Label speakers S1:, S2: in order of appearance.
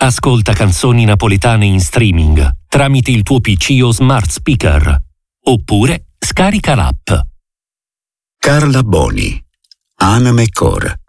S1: Ascolta canzoni napoletane in streaming tramite il tuo PC o smart speaker. Oppure scarica l'app.
S2: Carla Boni, Ana McCord.